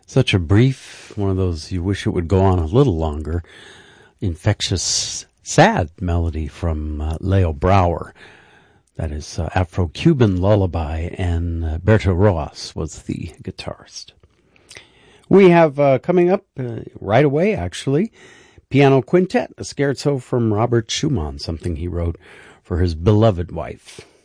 Such a brief, one of those you wish it would go on a little longer, infectious, sad melody from Leo Brouwer. That is Afro-Cuban Lullaby, and Berto Rojas was the guitarist. We have coming up right away, actually, piano quintet, a scherzo from Robert Schumann, something he wrote for his beloved wife.